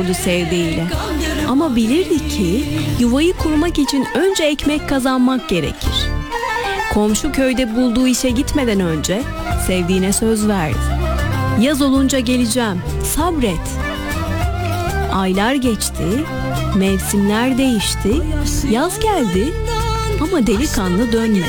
sevdiğiyle. Ama bilirdi ki yuvayı kurmak için önce ekmek kazanmak gerekir. Komşu köyde bulduğu işe gitmeden önce sevdiğine söz verdi. Yaz olunca geleceğim, sabret. Aylar geçti, mevsimler değişti, yaz geldi ama delikanlı dönmedi.